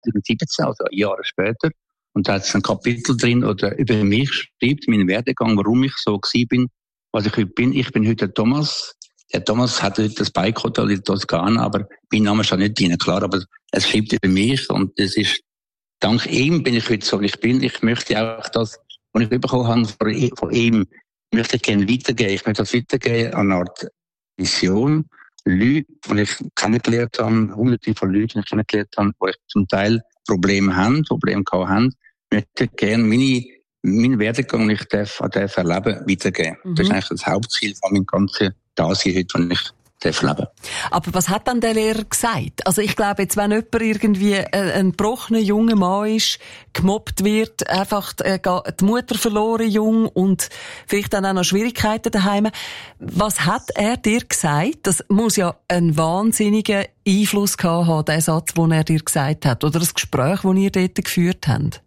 2017, also Jahre später. Und da hat es ein Kapitel drin, oder über mich schreibt, meinen Werdegang, warum ich so gewesen bin, was ich heute bin. Ich bin heute der Thomas. Der Thomas hat heute das Bike-Hotel in Toskana, aber mein Name ist auch nicht drin, klar, aber es schreibt über mich und es ist, dank ihm bin ich heute so, wie ich bin. Ich möchte auch das, was ich bekommen habe von ihm, möchte ich gerne weitergeben. Ich möchte das weitergeben an eine Art Vision. Leute, die ich kennengelernt habe, hunderte von Leuten, die ich kennengelernt habe, die zum Teil Probleme gehabt haben, möchte ich gerne meinen Werdegang, den ich darf erleben, weitergeben. Das ist eigentlich das Hauptziel von meinem ganzen Dasein heute, wenn ich leben. Aber was hat dann der Lehrer gesagt? Also ich glaube, jetzt, wenn jemand irgendwie ein gebrochener junger Mann ist, gemobbt wird, einfach die Mutter verloren jung und vielleicht dann auch noch Schwierigkeiten daheim. Was hat er dir gesagt? Das muss ja einen wahnsinnigen Einfluss gehabt haben, der Satz, den er dir gesagt hat, oder das Gespräch, das ihr dort geführt habt.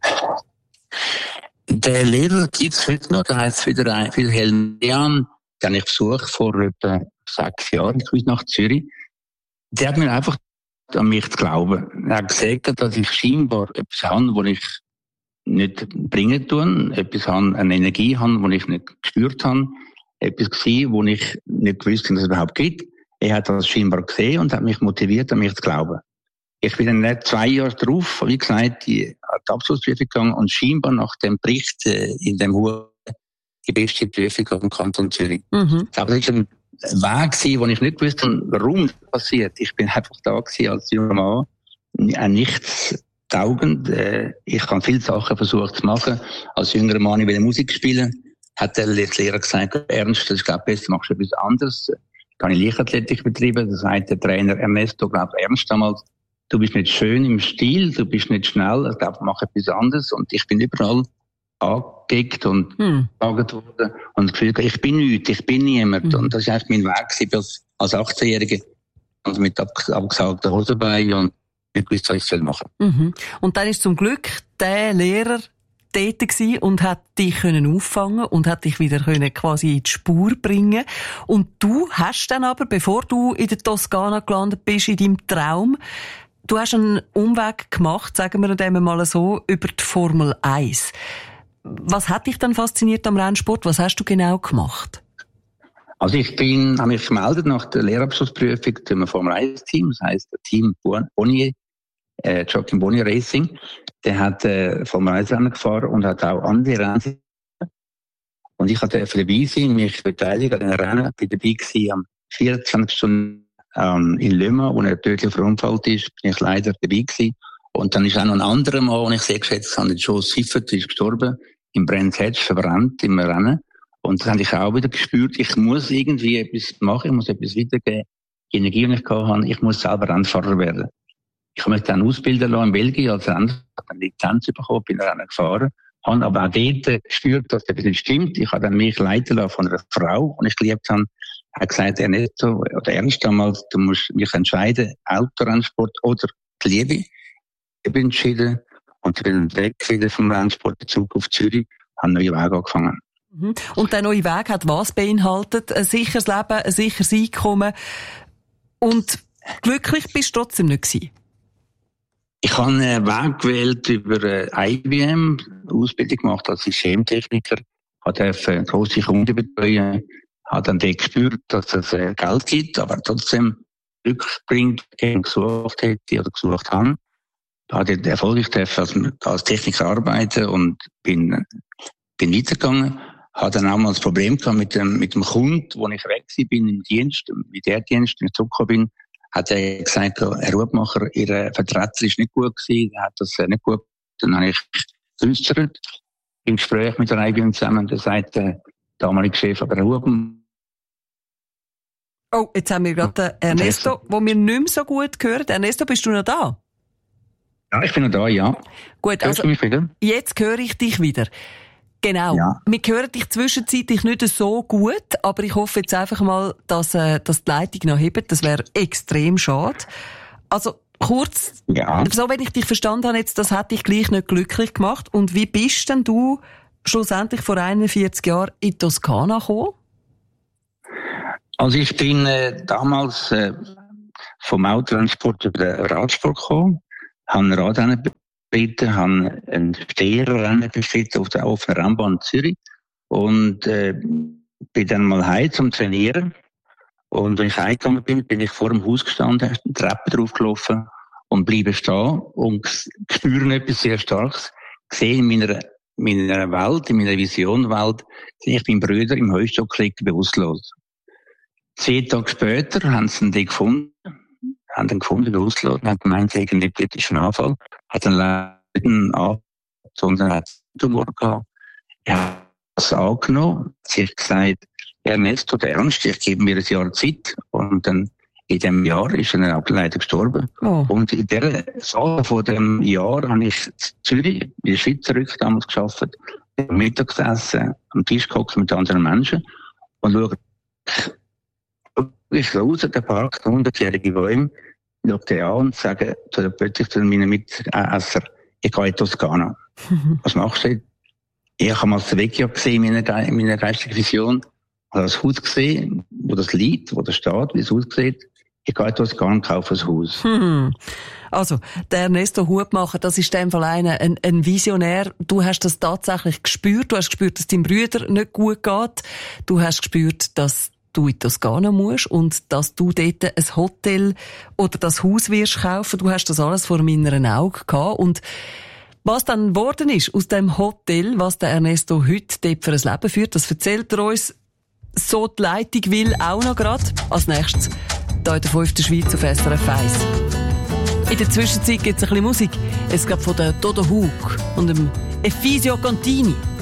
Der Lehrer gibt es heute noch, der heisst Wilhelm Dean. Den habe ich besucht vor etwa 6 Jahren, ich komme nach Zürich. Der hat mir einfach an mich zu glauben. Er hat gesagt, dass ich scheinbar etwas habe, was ich nicht bringen tue, etwas habe, eine Energie habe, die ich nicht gespürt habe, etwas gesehen, wo ich nicht gewusst habe, dass es überhaupt gibt. Er hat das scheinbar gesehen und hat mich motiviert, an mich zu glauben. Ich bin dann nicht 2 Jahre drauf, wie gesagt, die Abschlussprüfung gegangen und scheinbar nach dem Bericht in dem Hohen die beste Prüfung auf dem Kanton Zürich. Aber das war ein Weg, wo ich nicht wusste, warum das passiert. Ich bin einfach da gewesen als junger Mann, nichts taugend. Ich habe viele Sachen versucht zu machen. Als jüngerer Mann, ich will Musik spielen. Hat der Lehrer gesagt, Ernst, das ist, glaube ich, besser, machst du etwas anderes. Dann habe ich Leichtathletik betrieben. Das sagt der Trainer Ernesto, glaube ich, Ernst damals, du bist nicht schön im Stil, du bist nicht schnell, ich glaube, mach etwas anderes. Und ich bin überall angegeben und gefragt worden und das Gefühl, ich bin nichts, ich bin niemand. Und das war eigentlich mein Weg als 18-Jähriger. Und mit abgesagten Hosenbeinen und nicht gewusst, was ich machen soll. Und dann ist zum Glück der Lehrer dort gewesen und hat dich auffangen und hat dich wieder quasi in die Spur bringen. Und du hast dann aber, bevor du in der Toskana gelandet bist, in deinem Traum, du hast einen Umweg gemacht, sagen wir dem mal so, über die Formel 1. Was hat dich dann fasziniert am Rennsport? Was hast du genau gemacht? Also ich habe mich gemeldet nach der Lehrabschlussprüfung zum Formel 1 Team, das heisst das Team Bonnier, Joachim Bonnier Racing. Der hat Formel 1 Rennen gefahren und hat auch andere Rennen. Und ich durfte dabei sein, mich beteiligen an den Rennen. Ich war dabei gewesen, am 24. in Le Mans, wo er tödlich verunfallt ist, bin ich leider dabei gewesen. Und dann ist auch noch ein anderer Mann, den ich sehr geschätzt habe, Joe Siffert, ist gestorben, im Brands Hatch, verbrannt im Rennen. Und das habe ich auch wieder gespürt, ich muss irgendwie etwas machen, ich muss etwas weitergeben. Die Energie, die ich hatte, ich muss selber Rennfahrer werden. Ich habe mich dann ausbilden lassen in Belgien als Rennfahrer, habe eine Lizenz bekommen, bin Rennen gefahren, habe aber auch dort gespürt, dass etwas nicht stimmt. Ich habe dann mich leiten lassen von einer Frau, die ich geliebt habe. Er hat gesagt, Ernesto, oder Ernst damals, du musst mich entscheiden, Autorennsport oder die Liebe. Ich bin entschieden und ich bin weg wieder vom Rennsport, Zug auf Zürich, habe einen neuen Weg angefangen. Und der neue Weg hat was beinhaltet? Ein sicheres Leben, ein sicheres Einkommen. Und glücklich bist du trotzdem nicht gewesen? Ich habe einen Weg gewählt über IBM, Ausbildung gemacht als Systemtechniker, durfte grosse Kunden betreuen, habe dann gespürt, dass es Geld gibt, aber trotzdem Glück bringt, gesucht hätte oder gesucht habe. Da hatte ich erfolgreich als Techniker arbeiten und bin weitergegangen. Hatte dann auch mal das Problem gehabt mit dem Kunden, wo ich weg bin im Dienst, im Militärdienst, wenn ich zurückgekommen bin, hat er gesagt, Herr Hubmacher, Ihr Vertreter ist nicht gut gewesen, er hat das nicht gut. Dann habe ich geäussert, im Gespräch mit der IBM zusammen, da sagt der damalige Chef, aber Herr Hubmacher. Oh, jetzt haben wir gerade Ernesto, wo wir nicht mehr so gut hören. Ernesto, bist du noch da? Ja, ich bin noch da, ja. Gut, also, mich wieder? Jetzt höre ich dich wieder. Genau. Ja. Wir hören dich zwischenzeitlich nicht so gut, aber ich hoffe jetzt einfach mal, dass die Leitung noch hebt. Das wäre extrem schade. Also, kurz, so wenn ich dich verstanden habe, jetzt, das hat dich gleich nicht glücklich gemacht. Und wie bist denn du schlussendlich vor 41 Jahren in die Toskana gekommen? Also, ich bin damals vom Autotransport über den Radsport gekommen. habe ein Radrennen bestritten, habe ein Steherrennen bestritten auf der offenen Rennbahn Zürich und bin dann mal heim zum Trainieren. Und wenn ich heimgegangen bin, bin ich vor dem Haus gestanden, die Treppe draufgelaufen und bleibe stehen und spüre etwas sehr Starkes. Ich sehe in meiner Welt, in meiner Visionwelt, sehe ich meinen Bruder im Heustock liegen, bewusstlos. 10 Tage später haben sie ihn gefunden, bewusstlos, und haben gemeint, ein epileptischer Anfall, hat einen leichten Anfall, sondern hat einen Tumor gehabt. Er hat das angenommen, sich gesagt, Ernesto, der Ernst, ich gebe mir ein Jahr Zeit, und dann in diesem Jahr ist er auch leider gestorben. Oh. Und in dieser Sache von dem Jahr habe ich in Zürich, in der Schweiz zurück damals gearbeitet, Mittagessen, am Tisch gehockt mit anderen Menschen und schaue ich raus, der Park, 100-jährige Bäume, schaue den an und sage plötzlich zu meinen Mitesser, ich gehe in Toskana. Was machst du? Ich habe mal das Vecchio gesehen in meiner geistigen Vision, habe das Haus gesehen, wo das liegt, wo das steht, wie es aussieht. Ich gehe in Toskana und kaufe ein Haus. Also, der Ernesto Hubmacher, das ist in dem Fall ein Visionär. Du hast das tatsächlich gespürt. Du hast gespürt, dass deinem Bruder nicht gut geht. Du hast gespürt, dass du in Toskana musst und dass du dort ein Hotel oder das Haus wirst kaufen. Du hast das alles vor meinen Augen gehabt. Und was dann geworden ist aus dem Hotel, was der Ernesto heute dort für ein Leben führt, das erzählt er uns. So die Leitung will auch noch gerade. Als nächstes hier in der 5. Schweiz auf SRF 1. In der Zwischenzeit gibt es ein bisschen Musik. Es gab von der Dodo Hug und dem Efisio Contini.